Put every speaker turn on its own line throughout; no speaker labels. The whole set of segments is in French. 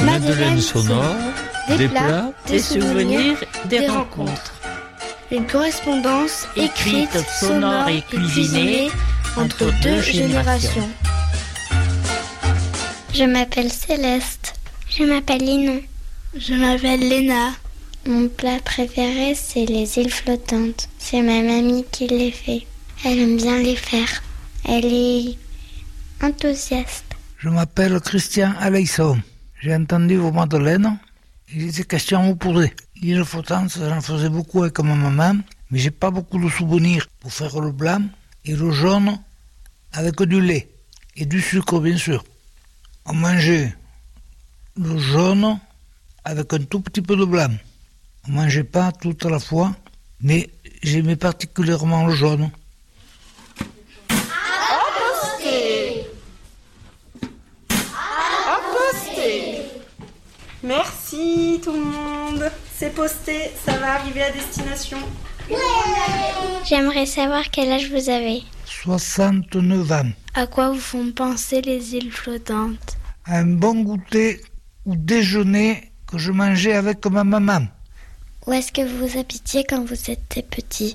Madeleine sonore, des plats, des souvenirs, des rencontres.
Une correspondance écrite, sonore et cuisinée entre deux générations.
Je m'appelle Céleste.
Je m'appelle Lina.
Je m'appelle Léna.
Mon plat préféré, c'est les îles flottantes. C'est ma mamie qui les fait. Elle aime bien les faire. Elle est enthousiaste.
Je m'appelle Christian Aleisson. J'ai entendu vos madeleines. Il était question à vous poser. L'île flottante, j'en faisais beaucoup avec ma maman, mais j'ai pas beaucoup de souvenirs pour faire le blanc et le jaune avec du lait et du sucre, bien sûr. On mangeait le jaune avec un tout petit peu de blanc. On mangeait pas tout à la fois, mais j'aimais particulièrement le jaune.
Merci tout le monde. C'est posté, ça va arriver à destination.
Ouais. J'aimerais savoir quel âge vous avez.
69 ans.
À quoi vous font penser les îles flottantes?
À un bon goûter ou déjeuner que je mangeais avec ma maman.
Où est-ce que vous habitiez quand vous étiez petit?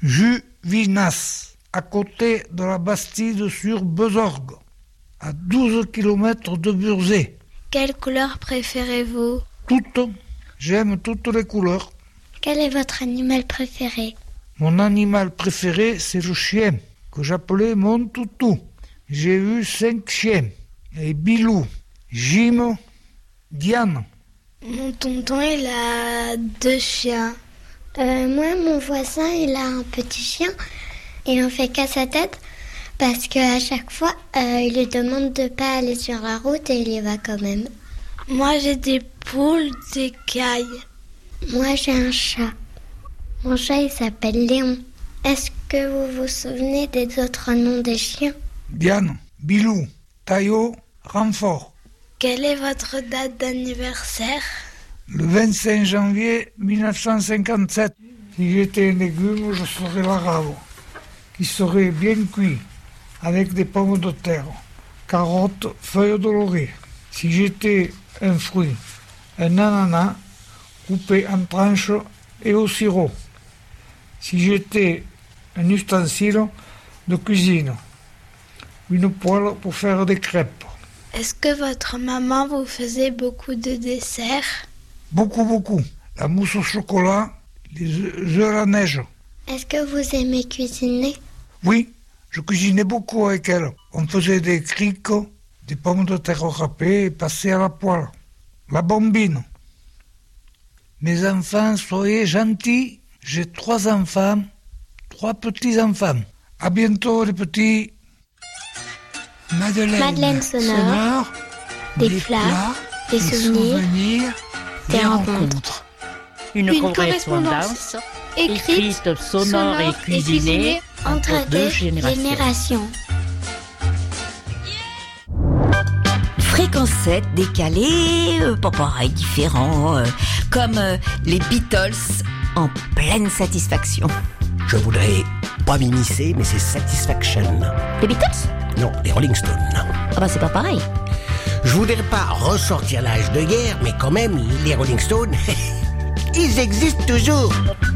Juvinas, à côté de la Bastide sur Besorgue, à 12 km de Burzet.
Quelle couleur préférez-vous?
Toutes. J'aime toutes les couleurs.
Quel est votre animal préféré?
Mon animal préféré, c'est le chien, que j'appelais mon toutou. J'ai eu 5 chiens. Et Bilou, Jim, Diane.
Mon tonton, il a 2 chiens.
Moi, mon voisin, il a un petit chien. Il en fait qu'à sa tête. Parce qu'à chaque fois, il lui demande de ne pas aller sur la route et il y va quand même.
Moi, j'ai des poules, des cailles.
Moi, j'ai un chat. Mon chat, il s'appelle Léon. Est-ce que vous vous souvenez des autres noms des chiens?
Diane, Bilou, Taillot, Renfort.
Quelle est votre date d'anniversaire?
Le 25 janvier 1957. Si j'étais un légume, je serais l'arabe, qui serait bien cuit, avec des pommes de terre, carottes, feuilles de laurier. Si j'étais un fruit, un ananas coupé en tranches et au sirop. Si j'étais un ustensile de cuisine, une poêle pour faire des crêpes.
Est-ce que votre maman vous faisait beaucoup de desserts?
Beaucoup. La mousse au chocolat, les œufs à la neige.
Est-ce que vous aimez cuisiner?
Oui. Je cuisinais beaucoup avec elle. On faisait des criques, des pommes de terre râpées et passées à la poêle. La bombine. Mes enfants, soyez gentils. J'ai 3 enfants, 3 petits-enfants. À bientôt les petits.
Madeleine sonore,
des plats, des souvenirs, des rencontres. Une correspondance écrite, sonore et cuisinée entre deux générations.
Fréquence 7, décalé, pas pareil, différent, comme les Beatles en pleine satisfaction.
Je voudrais pas m'immiscer, mais c'est Satisfaction.
Les Beatles?
Non, les Rolling Stones.
Ah bah c'est pas pareil.
Je voudrais pas ressortir l'âge de guerre, mais quand même, les Rolling Stones, ils existent toujours.